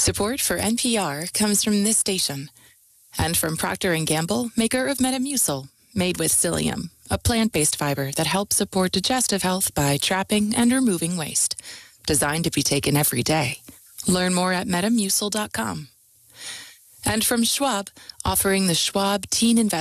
Support for NPR comes from this station and from Procter & Gamble, maker of Metamucil, made with psyllium, a plant-based fiber that helps support digestive health by trapping and removing waste. Designed to be taken every day. Learn more at metamucil.com. And from Schwab, offering the Schwab Teen Investment